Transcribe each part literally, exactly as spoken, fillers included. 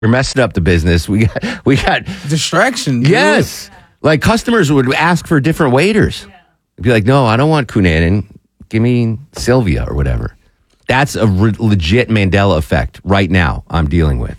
We're messing up the business. We got, we got distraction. Dude. Yes. Like customers would ask for different waiters. They'd be like, no, I don't want Cunanan. Give me Sylvia or whatever. That's a re- legit Mandela effect right now I'm dealing with.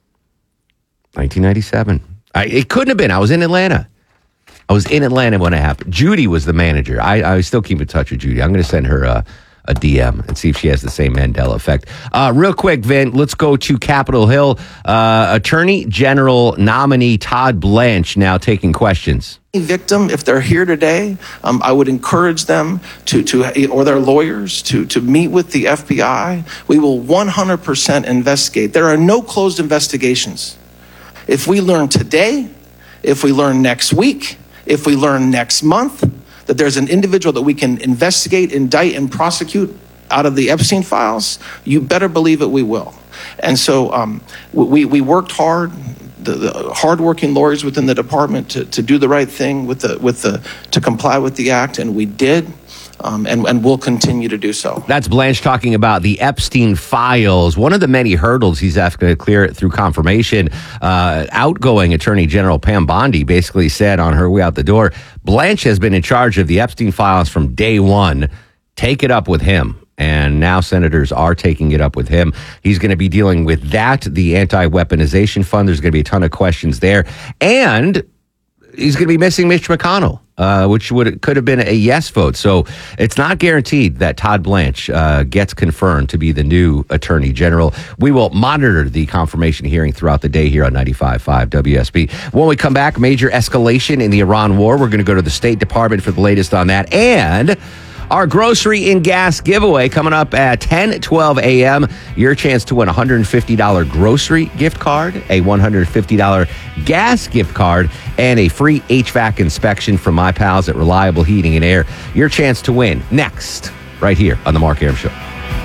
nineteen ninety-seven. I, it couldn't have been. I was in Atlanta. I was in Atlanta when it happened. Judy was the manager. I, I still keep in touch with Judy. I'm going to send her a, a D M and see if she has the same Mandela effect. Uh, real quick, Vin, let's go to Capitol Hill. Uh, Attorney General nominee Todd Blanche now taking questions. Victim, if they're here today, um, I would encourage them to, to, or their lawyers to, to meet with the F B I. We will one hundred percent investigate. There are no closed investigations. If we learn today, if we learn next week, if we learn next month that there's an individual that we can investigate, indict, and prosecute out of the Epstein files, you better believe it, we will. And so um, we, we worked hard, the, the hardworking lawyers within the department to, to do the right thing with the, with the, to comply with the act, and we did. Um, and, and we'll continue to do so. That's Blanche talking about the Epstein files. One of the many hurdles he's asked to clear it through confirmation. Uh, outgoing Attorney General Pam Bondi basically said on her way out the door, Blanche has been in charge of the Epstein files from day one. Take it up with him. And now senators are taking it up with him. He's going to be dealing with that, the anti-weaponization fund. There's going to be a ton of questions there. And he's going to be missing Mitch McConnell, uh, which would could have been a yes vote. So it's not guaranteed that Todd Blanche uh, gets confirmed to be the new Attorney General. We will monitor the confirmation hearing throughout the day here on ninety-five point five W S B. When we come back, major escalation in the Iran war. We're going to go to the State Department for the latest on that. And our grocery and gas giveaway coming up at ten twelve a.m. Your chance to win a one hundred fifty dollars grocery gift card, a one hundred fifty dollars gas gift card, and a free H V A C inspection from my pals at Reliable Heating and Air. Your chance to win next, right here on The Mark Arum Show.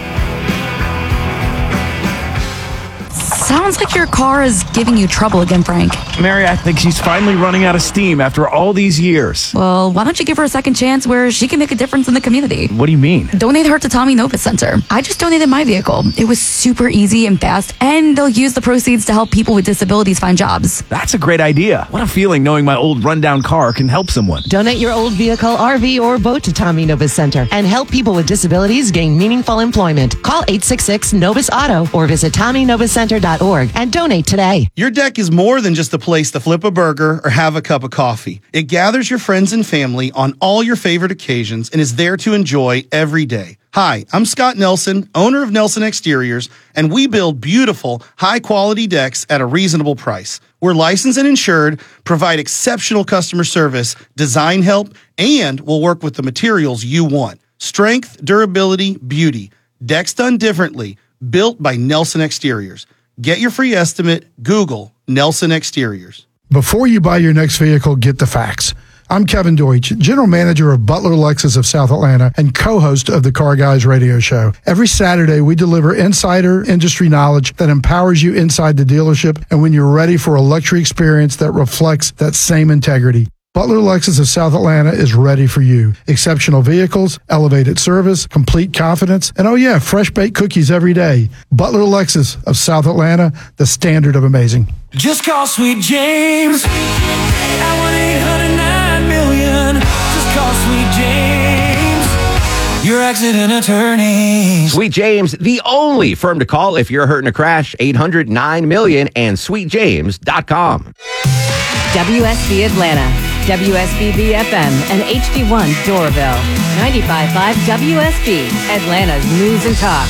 Sounds like your car is giving you trouble again, Frank. Mary, I think she's finally running out of steam after all these years. Well, why don't you give her a second chance where she can make a difference in the community? What do you mean? Donate her to Tommy Novus Center. I just donated my vehicle. It was super easy and fast, and they'll use the proceeds to help people with disabilities find jobs. That's a great idea. What a feeling knowing my old rundown car can help someone. Donate your old vehicle, R V, or boat to Tommy Novus Center and help people with disabilities gain meaningful employment. Call eight six six Novus Auto or visit tommy novus center dot org and donate today. Your deck is more than just a place to flip a burger or have a cup of coffee. It gathers your friends and family on all your favorite occasions and is there to enjoy every day. Hi, I'm Scott Nelson, owner of Nelson Exteriors, and we build beautiful, high-quality decks at a reasonable price. We're licensed and insured, provide exceptional customer service, design help, and we'll work with the materials you want. Strength, durability, beauty. Decks done differently. Built by Nelson Exteriors. Get your free estimate. Google Nelson Exteriors. Before you buy your next vehicle, get the facts. I'm Kevin Deutsch, General Manager of Butler Lexus of South Atlanta and co-host of the Car Guys radio show. Every Saturday, we deliver insider industry knowledge that empowers you inside the dealership and when you're ready for a luxury experience that reflects that same integrity. Butler Lexus of South Atlanta is ready for you. Exceptional vehicles, elevated service, complete confidence, and oh yeah, fresh baked cookies every day. Butler Lexus of South Atlanta, the standard of amazing. Just call Sweet James at one eight hundred nine million. Just call Sweet James, your accident attorney. Sweet James, the only firm to call if you're hurt in a crash. eight hundred nine million and sweet james dot com. W S B Atlanta, W S B B F M, and H D one Doraville. ninety-five point five W S B, Atlanta's news and talk.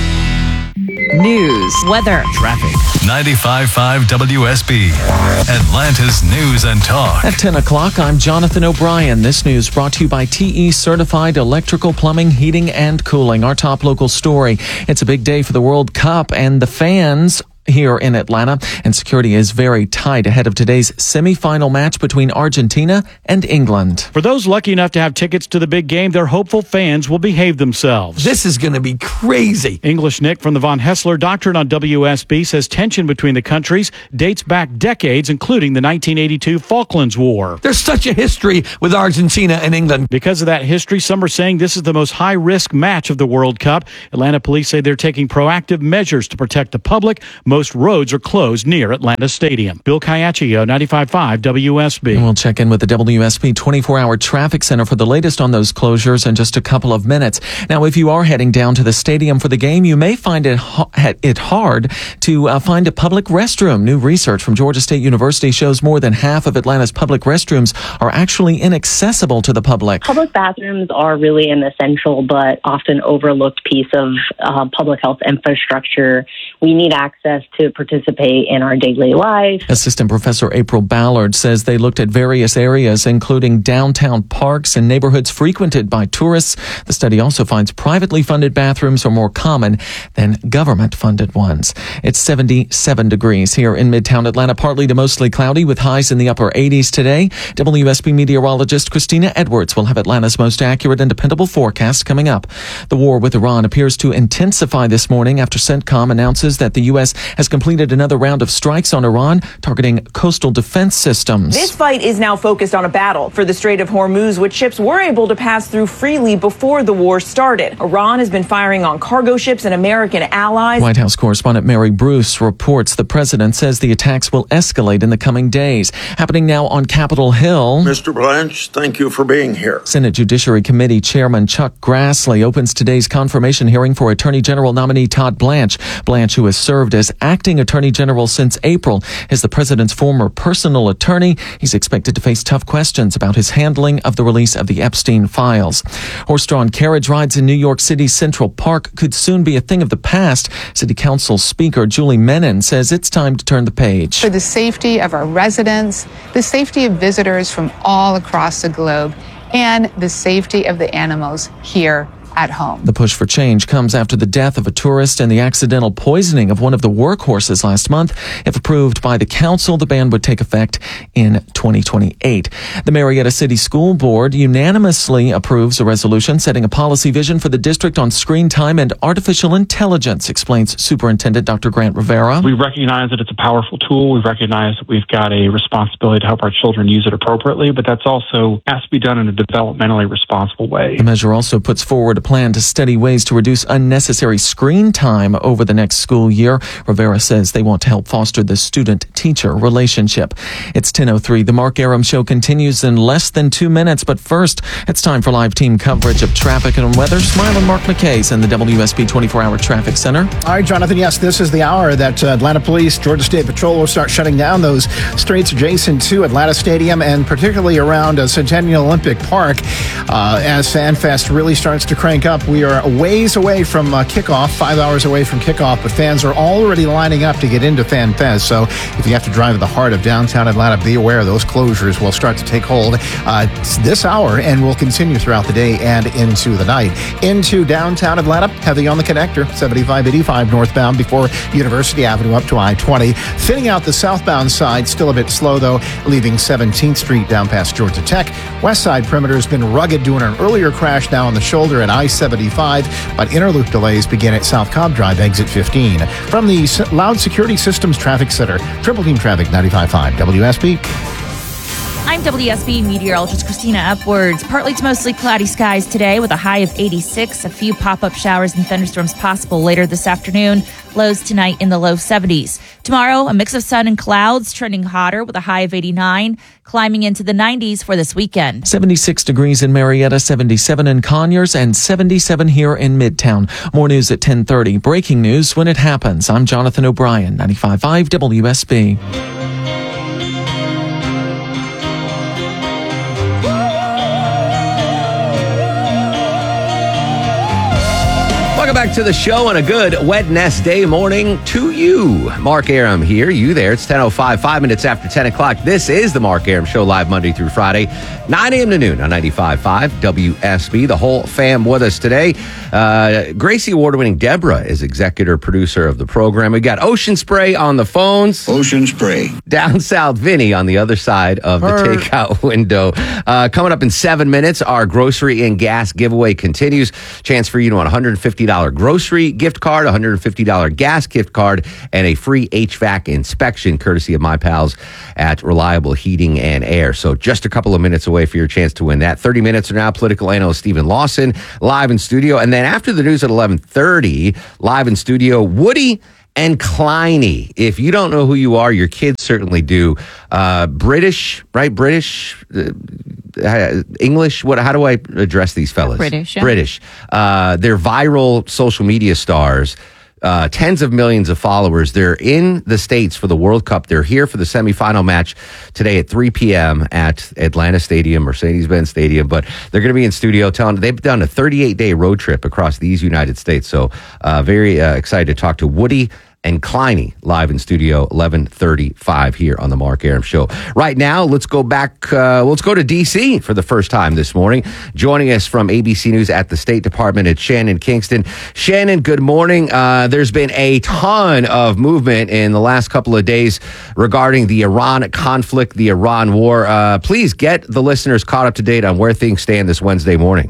News, weather, traffic. ninety-five point five W S B, Atlanta's news and talk. At ten o'clock, I'm Jonathan O'Brien. This news brought to you by T E Certified Electrical Plumbing, Heating, and Cooling. Our top local story. It's a big day for the World Cup, and the fans here in Atlanta, and security is very tight ahead of today's semifinal match between Argentina and England. For those lucky enough to have tickets to the big game, their hopeful fans will behave themselves. This is going to be crazy. English Nick from the Von Hessler Doctrine on W S B says tension between the countries dates back decades, including the nineteen eighty-two Falklands War. There's such a history with Argentina and England. Because of that history, some are saying this is the most high-risk match of the World Cup. Atlanta police say they're taking proactive measures to protect the public. Most Most roads are closed near Atlanta Stadium. Bill Caiaccio, ninety-five point five W S B. And we'll check in with the W S B twenty-four hour traffic center for the latest on those closures in just a couple of minutes. Now, if you are heading down to the stadium for the game, you may find it, ha- it hard to uh, find a public restroom. New research from Georgia State University shows more than half of Atlanta's public restrooms are actually inaccessible to the public. Public bathrooms are really an essential but often overlooked piece of uh, public health infrastructure. We need access to participate in our daily life. Assistant Professor April Ballard says they looked at various areas, including downtown parks and neighborhoods frequented by tourists. The study also finds privately funded bathrooms are more common than government-funded ones. It's seventy-seven degrees here in Midtown Atlanta, partly to mostly cloudy with highs in the upper eighties today. W S B meteorologist Christina Edwards will have Atlanta's most accurate and dependable forecast coming up. The war with Iran appears to intensify this morning after CENTCOM announces that the U S has completed another round of strikes on Iran targeting coastal defense systems. This fight is now focused on a battle for the Strait of Hormuz, which ships were able to pass through freely before the war started. Iran has been firing on cargo ships and American allies. White House correspondent Mary Bruce reports the president says the attacks will escalate in the coming days. Happening now on Capitol Hill. Mister Blanche, thank you for being here. Senate Judiciary Committee Chairman Chuck Grassley opens today's confirmation hearing for Attorney General nominee Todd Blanche. Blanche, who has served as acting Attorney General since April, is the president's former personal attorney. He's expected to face tough questions about his handling of the release of the Epstein files. Horse-drawn carriage rides in New York City's Central Park could soon be a thing of the past. City Council Speaker Julie Menin says it's time to turn the page. For the safety of our residents, the safety of visitors from all across the globe, and the safety of the animals here at home. The push for change comes after the death of a tourist and the accidental poisoning of one of the workhorses last month. If approved by the council, the ban would take effect in twenty twenty-eight. The Marietta City School Board unanimously approves a resolution setting a policy vision for the district on screen time and artificial intelligence, explains Superintendent Doctor Grant Rivera. We recognize that it's a powerful tool. We recognize that we've got a responsibility to help our children use it appropriately, but that's also has to be done in a developmentally responsible way. The measure also puts forward a plan to study ways to reduce unnecessary screen time over the next school year. Rivera says they want to help foster the student-teacher relationship. It's ten oh three. The Mark Aram Show continues in less than two minutes, but first, it's time for live team coverage of traffic and weather. Smile and Mark McKay's in the W S B twenty-four hour Traffic Center. All right, Jonathan, yes, this is the hour that uh, Atlanta Police, Georgia State Patrol will start shutting down those streets adjacent to Atlanta Stadium and particularly around uh, Centennial Olympic Park uh, as FanFest really starts to crank up. We are a ways away from uh, kickoff, five hours away from kickoff, but fans are already lining up to get into FanFest. So if you have to drive to the heart of downtown Atlanta, be aware those closures will start to take hold uh, this hour and will continue throughout the day and into the night. Into downtown Atlanta, heavy on the connector, seventy-five eighty-five northbound before University Avenue up to I twenty. Thinning out the southbound side, still a bit slow though, leaving seventeenth Street down past Georgia Tech. West side perimeter has been rugged, doing an earlier crash now on the shoulder at I seventy-five, but interloop delays begin at South Cobb Drive, exit fifteen. From the Loud Security Systems Traffic Center, Triple Team Traffic ninety-five point five W S B. I'm W S B meteorologist Christina Upwards. Partly to mostly cloudy skies today with a high of eighty-six. A few pop-up showers and thunderstorms possible later this afternoon. Lows tonight in the low seventies. Tomorrow, a mix of sun and clouds, trending hotter with a high of eighty-nine, climbing into the nineties for this weekend. seventy-six degrees in Marietta, seventy-seven in Conyers, and seventy-seven here in Midtown. More news at ten thirty. Breaking news when it happens. I'm Jonathan O'Brien, ninety-five point five W S B. Welcome back to the show and a good Wednesday morning to you. Mark Aram here, you there. It's ten oh five, five minutes after ten o'clock. This is the Mark Aram Show, live Monday through Friday, nine a.m. to noon on ninety-five point five W S B. The whole fam with us today. Uh, Gracie Award-winning Deborah is executive producer of the program. We got Ocean Spray on the phones. Ocean Spray. Down South Vinny on the other side of the Her. takeout window. Uh, coming up in seven minutes, our grocery and gas giveaway continues. Chance for you to win one hundred fifty dollars grocery gift card, one hundred fifty dollars gas gift card, and a free H V A C inspection courtesy of my pals at Reliable Heating and Air. So just a couple of minutes away for your chance to win that. thirty minutes from now, political analyst Stephen Lawson live in studio. And then after the news at eleven thirty, live in studio, Woody and Kleiny. If you don't know who you are, your kids certainly do. Uh, British, right? British, uh, English. What? How do I address these fellas? British, yeah. British. Uh, they're viral social media stars. Uh, tens of millions of followers. They're in the States for the World Cup. They're here for the semifinal match today at three p.m. at Atlanta Stadium, Mercedes-Benz Stadium. But they're going to be in studio telling, they've done a thirty-eight day road trip across these United States. So uh, very uh, excited to talk to Woody and Kleiny live in studio, eleven thirty-five here on the Mark Arum Show. Right now, let's go back. Uh, let's go to D C for the first time this morning. Joining us from A B C News at the State Department, it's Shannon Kingston. Shannon, good morning. Uh, there's been a ton of movement in the last couple of days regarding the Iran conflict, the Iran war. Uh, please get the listeners caught up to date on where things stand this Wednesday morning.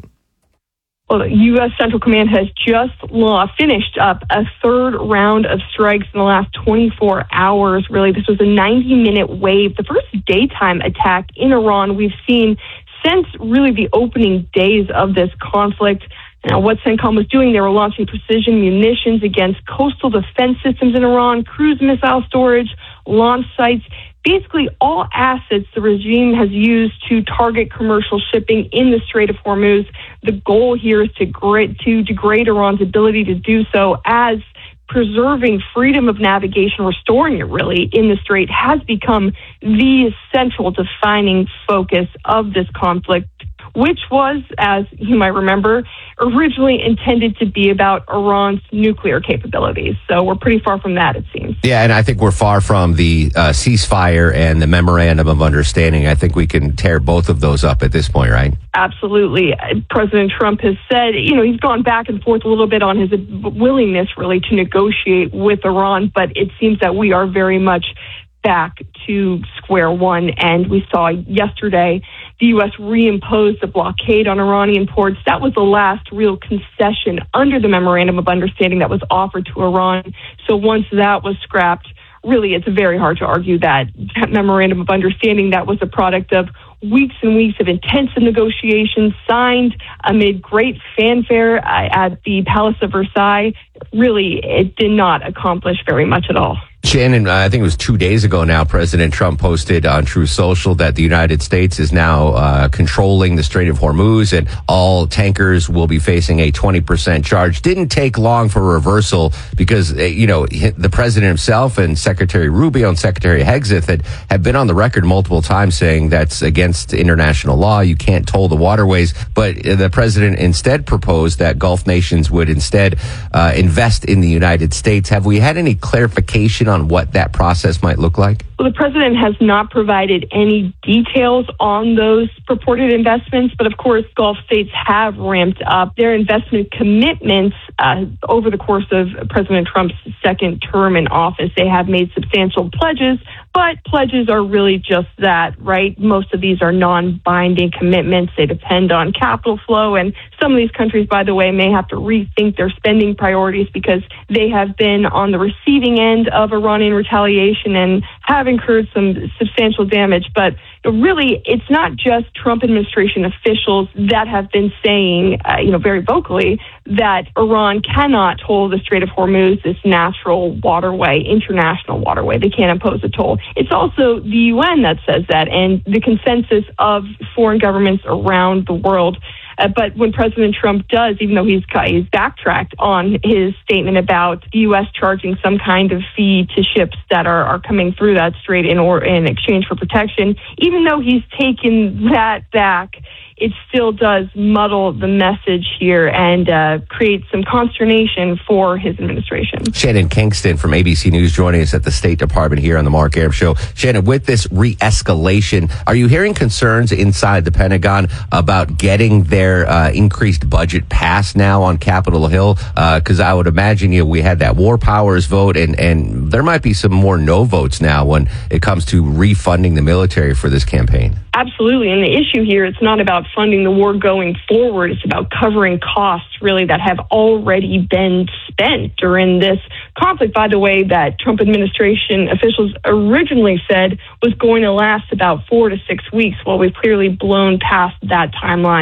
Well, the U S Central Command has just uh, finished up a third round of strikes in the last twenty-four hours. Really, this was a ninety-minute wave, the first daytime attack in Iran we've seen since really the opening days of this conflict. Now, what CENTCOM was doing, they were launching precision munitions against coastal defense systems in Iran, cruise missile storage, launch sites, basically all assets the regime has used to target commercial shipping in the Strait of Hormuz. The goal here is to, gra- to degrade Iran's ability to do so, as preserving freedom of navigation, restoring it really in the Strait, has become the central defining focus of this conflict, which was, as you might remember, originally intended to be about Iran's nuclear capabilities. So we're pretty far from that, it seems. Yeah, and I think we're far from the uh, ceasefire and the memorandum of understanding. I think we can tear both of those up at this point, right? Absolutely. President Trump has said, you know, he's gone back and forth a little bit on his willingness really to negotiate with Iran, but it seems that we are very much back to square one. And we saw yesterday the U S reimposed a blockade on Iranian ports. That was the last real concession under the memorandum of understanding that was offered to Iran. So once that was scrapped, really it's very hard to argue that that memorandum of understanding that was a product of weeks and weeks of intensive negotiations signed amid great fanfare uh, at the Palace of Versailles. Really, it did not accomplish very much at all. Shannon, I think it was two days ago now, President Trump posted on Truth Social that the United States is now uh, controlling the Strait of Hormuz and all tankers will be facing a twenty percent charge. Didn't take long for a reversal because, you know, the president himself and Secretary Rubio and Secretary Hegseth had, had been on the record multiple times saying that's against international law. You can't toll the waterways. But the president instead proposed that Gulf nations would instead uh, invest in the United States. Have we had any clarification on on what that process might look like? Well, the president has not provided any details on those purported investments, but of course, Gulf states have ramped up their investment commitments uh, over the course of President Trump's second term in office. They have made substantial pledges, but pledges are really just that, right? Most of these are non-binding commitments. They depend on capital flow, and some of these countries, by the way, may have to rethink their spending priorities because they have been on the receiving end of Iranian retaliation and have incurred some substantial damage. But really, it's not just Trump administration officials that have been saying, uh, you know, very vocally that Iran cannot toll the Strait of Hormuz, this natural waterway, international waterway. They can't impose a toll. It's also the U N that says that, and the consensus of foreign governments around the world. Uh, but when President Trump does, even though he's, he's backtracked on his statement about the U S charging some kind of fee to ships that are, are coming through that strait in or in exchange for protection, even though he's taken that back, it still does muddle the message here and uh, create some consternation for his administration. Shannon Kingston from A B C News joining us at the State Department here on the Mark Arum Show. Shannon, with this re-escalation, are you hearing concerns inside the Pentagon about getting their uh, increased budget passed now on Capitol Hill? Because uh, I would imagine you know, we had that War Powers vote, and, and there might be some more no votes now when it comes to refunding the military for this campaign. Absolutely. And the issue here, it's not about funding the war going forward. It's about covering costs, really, that have already been spent during this conflict, by the way, that Trump administration officials originally said was going to last about four to six weeks. Well, we've clearly blown past that timeline.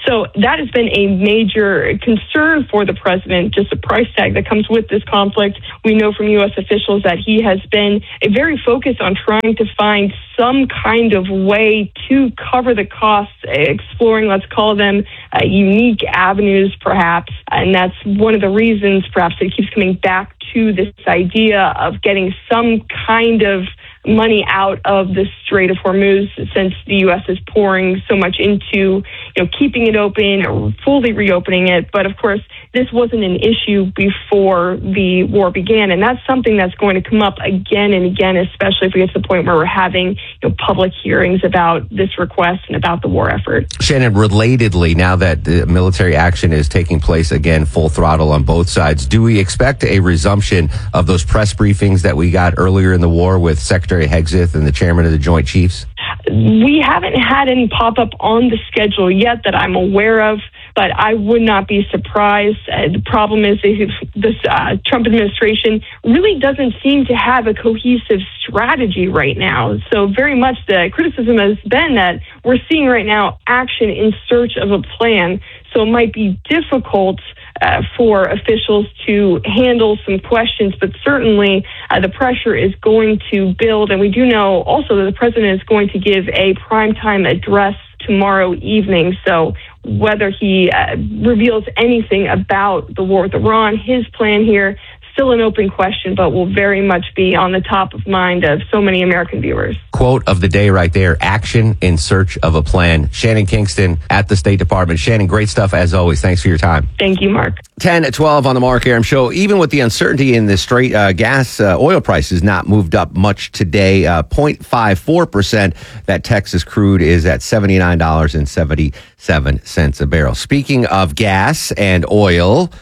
So that has been a major concern for the president, just the price tag that comes with this conflict. We know from U S officials that he has been very focused on trying to find some kind of way to cover the costs, exploring, let's call them, uh, unique avenues, perhaps. And that's one of the reasons, perhaps, that it keeps coming back to this idea of getting some kind of money out of the Strait of Hormuz, since the U S is pouring so much into, you know, keeping it open or fully reopening it. But of course, this wasn't an issue before the war began, and that's something that's going to come up again and again, especially if we get to the point where we're having, you know, public hearings about this request and about the war effort. Shannon, relatedly, now that the military action is taking place again, full throttle on both sides, do we expect a resumption of those press briefings that we got earlier in the war with Secretary Hegseth and the chairman of the Joint Chiefs? We haven't had any pop up on the schedule yet that I'm aware of, but I would not be surprised. Uh, the problem is that this uh, Trump administration really doesn't seem to have a cohesive strategy right now. So very much the criticism has been that we're seeing right now action in search of a plan. So it might be difficult Uh, for officials to handle some questions, but certainly uh, the pressure is going to build. And we do know also that the president is going to give a primetime address tomorrow evening. So whether he uh, reveals anything about the war with Iran, his plan here, still an open question, but will very much be on the top of mind of so many American viewers. Quote of the day right there: action in search of a plan. Shannon Kingston at the State Department. Shannon, great stuff as always. Thanks for your time. Thank you, Mark. ten at twelve on the Mark Aram Show. Even with the uncertainty in the straight uh, gas, uh, oil prices not moved up much today. Uh, zero point five four percent. That Texas crude is at seventy-nine dollars and seventy-seven cents a barrel. Speaking of gas and oil,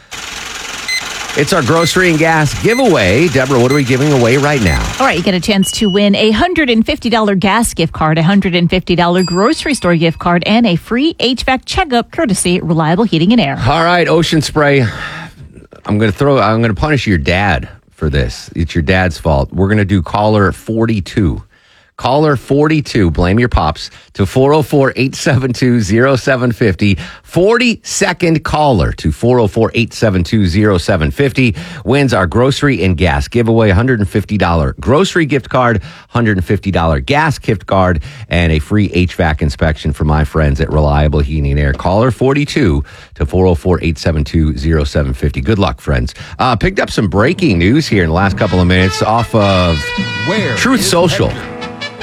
it's our grocery and gas giveaway. Deborah, what are we giving away right now? All right, you get a chance to win a one hundred fifty dollars gas gift card, a one hundred fifty dollars grocery store gift card, and a free H V A C checkup courtesy Reliable Heating and Air. All right, Ocean Spray. I'm going to throw, I'm going to punish your dad for this. It's your dad's fault. We're going to do caller forty-two. Caller forty-two, blame your pops, to four oh four, eight seven two, oh seven five oh. forty-second caller to four oh four, eight seven two, oh seven five oh wins our grocery and gas giveaway. one hundred fifty dollars grocery gift card, one hundred fifty dollars gas gift card, and a free H V A C inspection from my friends at Reliable Heating and Air. Caller forty-two to four oh four, eight seven two, oh seven five oh. Good luck, friends. Uh, picked up some breaking news here in the last couple of minutes off of Where Truth Social. Hector?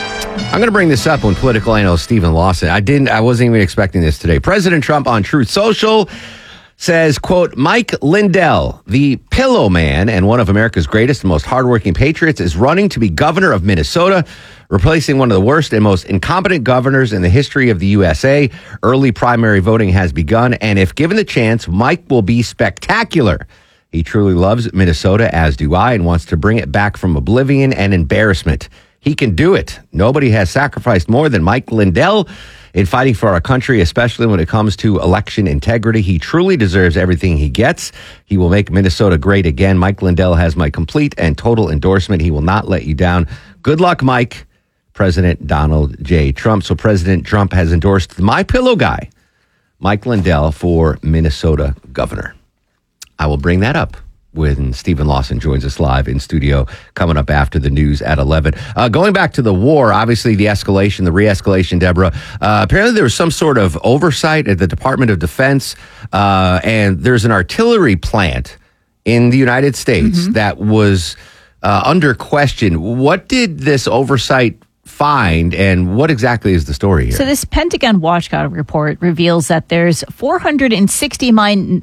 I'm going to bring this up when political analyst Stephen Lawson. I didn't. I wasn't even expecting this today. President Trump on Truth Social says, quote, Mike Lindell, the pillow man and one of America's greatest and most hardworking patriots, is running to be governor of Minnesota, replacing one of the worst and most incompetent governors in the history of the U S A. Early primary voting has begun, and if given the chance, Mike will be spectacular. He truly loves Minnesota, as do I, and wants to bring it back from oblivion and embarrassment. He can do it. Nobody has sacrificed more than Mike Lindell in fighting for our country, especially when it comes to election integrity. He truly deserves everything he gets. He will make Minnesota great again. Mike Lindell has my complete and total endorsement. He will not let you down. Good luck, Mike. President Donald J. Trump. So President Trump has endorsed my pillow guy, Mike Lindell, for Minnesota governor. I will bring that up when Stephen Lawson joins us live in studio coming up after the news at eleven. Uh, going back to the war, obviously the escalation, the re-escalation, Deborah, uh, apparently there was some sort of oversight at the Department of Defense, uh, and there's an artillery plant in the United States mm-hmm. that was uh, under question. What did this oversight find, and what exactly is the story here? So this Pentagon Watchdog report reveals that there's four hundred sixty-nine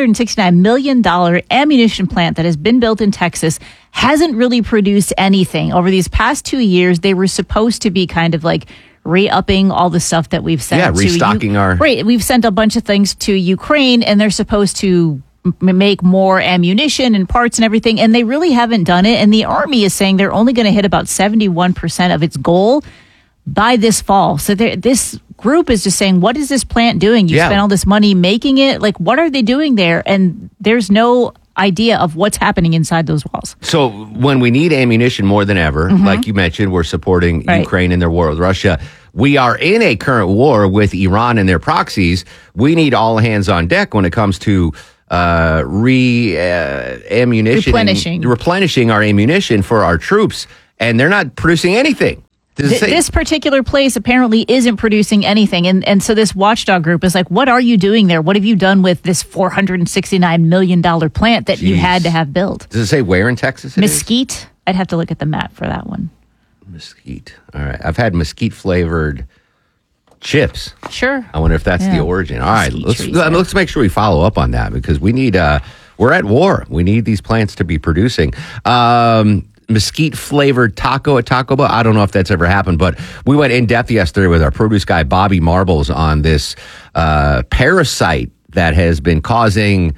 million dollars ammunition plant that has been built in Texas, hasn't really produced anything. Over these past two years, they were supposed to be kind of like re-upping all the stuff that we've sent yeah, to restocking U- our... Right, we've sent a bunch of things to Ukraine, and they're supposed to make more ammunition and parts and everything, and they really haven't done it. And the Army is saying they're only going to hit about seventy-one percent of its goal by this fall. So this group is just saying, what is this plant doing? You yeah. spent all this money making it. Like, what are they doing there? And there's no idea of what's happening inside those walls. So when we need ammunition more than ever, mm-hmm. like you mentioned, we're supporting right. Ukraine in their war with Russia. we are in a current war with Iran and their proxies. We need all hands on deck when it comes to uh, re uh, ammunition, replenishing. replenishing our ammunition for our troops, and they're not producing anything. Th- this particular place apparently isn't producing anything. And, and so this watchdog group is like, what are you doing there? What have you done with this four hundred sixty-nine million dollars plant that Jeez. you had to have built? Does it say where in Texas it Mesquite? is? I'd have to look at the map for that one. Mesquite. All right. I've had mesquite flavored chips. Sure. I wonder if that's Yeah. the origin. All right. Mesquite Let's, trees, let's yeah. make sure we follow up on that because we need, uh, we're at war. We need these plants to be producing. Um, mesquite flavored taco at Taco Bell. I don't know if that's ever happened, but we went in depth yesterday with our produce guy, Bobby Marbles, on this uh, parasite that has been causing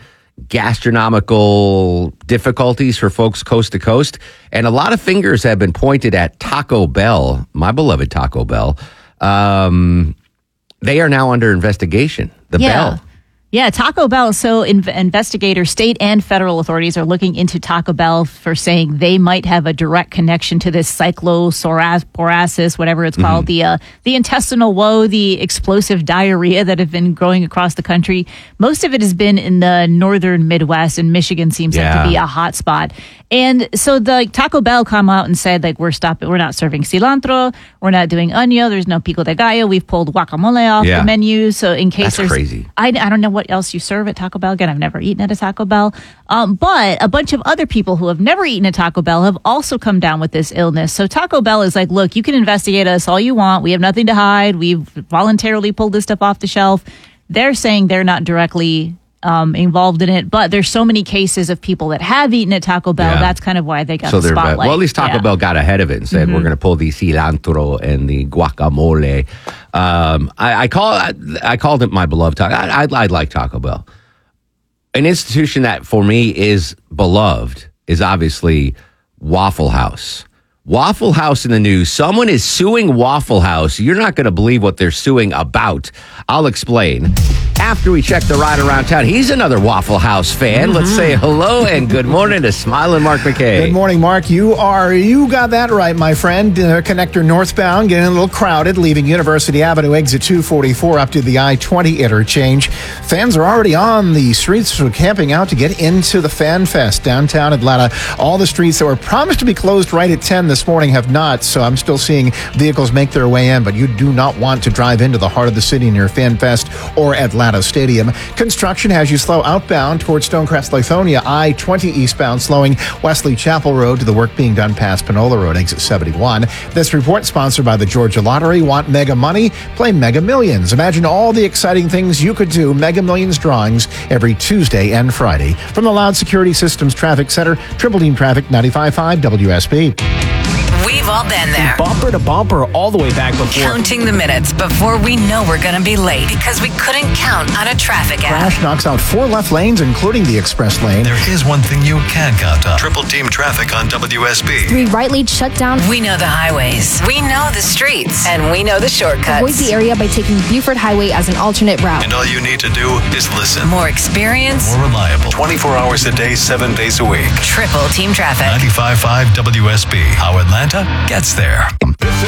gastronomical difficulties for folks coast to coast. And a lot of fingers have been pointed at Taco Bell, my beloved Taco Bell. Um, they are now under investigation. The Yeah. Bell. Yeah, Taco Bell. So inv- investigators, state and federal authorities are looking into Taco Bell for saying they might have a direct connection to this cyclosporasis, whatever it's called, the uh, the intestinal woe, the explosive diarrhea that have been growing across the country. Most of it has been in the northern Midwest, and Michigan seems like Yeah. to be a hot spot. And so the like, Taco Bell come out and said, like, we're stopping, we're not serving cilantro, we're not doing onion, there's no pico de gallo, we've pulled guacamole off Yeah. the menu. So in case That's there's, crazy. I, I don't know what else you serve at Taco Bell. Again, I've never eaten at a Taco Bell. Um, but a bunch of other people who have never eaten at Taco Bell have also come down with this illness. So Taco Bell is like, look, you can investigate us all you want. We have nothing to hide. We've voluntarily pulled this stuff off the shelf. They're saying they're not directly um, involved in it, but there's so many cases of people that have eaten at Taco Bell. Yeah. That's kind of why they got So the they're spotlight. well, at least Taco Yeah. Bell got ahead of it and said Mhm. we're going to pull the cilantro and the guacamole. Um, I, I call I, I called it my beloved taco. I, I, I like Taco Bell. An institution that for me is beloved is obviously Waffle House. Waffle House in the news. Someone is suing Waffle House. You're not going to believe what they're suing about. I'll explain. After we check the ride around town, he's another Waffle House fan. Let's say hello and good morning to Smiling Mark McKay. Good morning, Mark. You are, you got that right, my friend. Uh, connector northbound, getting a little crowded, leaving University Avenue, exit two forty-four up to the I twenty interchange. Fans are already on the streets, so camping out to get into the Fan Fest downtown Atlanta. All the streets that were promised to be closed right at ten this morning have not, so I'm still seeing vehicles make their way in, but you do not want to drive into the heart of the city near Fan Fest or Atlanta Stadium. Construction has you slow outbound towards Stonecrest, Lithonia, I twenty eastbound, slowing Wesley Chapel Road to the work being done past Panola Road, exit seventy-one. This report sponsored by the Georgia Lottery. Want mega money? Play Mega Millions. Imagine all the exciting things you could do. Mega Millions drawings every Tuesday and Friday. From the Loud Security Systems Traffic Center, Triple Team Traffic, ninety-five point five W S B. We've all been there. Bumper to bumper all the way back before. Counting the minutes before we know we're going to be late because we couldn't count on a traffic app. Crash knocks out four left lanes, including the express lane. There is one thing you can count on. Triple Team Traffic on W S B. Three right lanes shut down. We know the highways. We know the streets. And we know the shortcuts. Avoid the area by taking Buford Highway as an alternate route. And all you need to do is listen. More experience. More reliable. twenty-four hours a day, seven days a week. Triple Team Traffic. ninety-five point five W S B. How Atlanta gets there. This